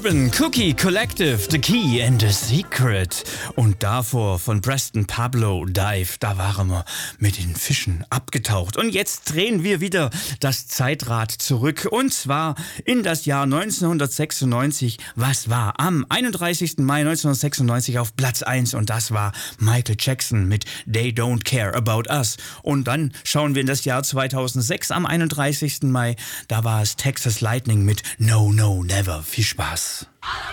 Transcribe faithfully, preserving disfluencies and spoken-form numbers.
Urban Cookie Collective, The Key and the Secret. Und davor von Preston Pablo, Dive, da waren wir mit den Fischen abgetaucht. Und jetzt drehen wir wieder das Zeitrad zurück. Und zwar in das Jahr neunzehnhundertsechsundneunzig. Was war am einunddreißigsten Mai neunzehnhundertsechsundneunzig auf Platz eins? Und das war Michael Jackson mit They Don't Care About Us. Und dann schauen wir in das Jahr zweitausendsechs am einunddreißigsten Mai. Da war es Texas Lightning mit No, No, Never. Viel Spaß.